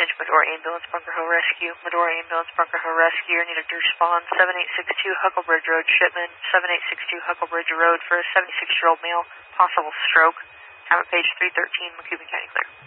damage, Medora Ambulance, Bunker Hill Rescue. Medora Ambulance, Bunker Hill Rescue. Need a respond 7862 Huckleberry Road, Shipman. 7862 Huckleberry Road for a 76-year-old male, possible stroke. Time at page 313, Macomb County Clear.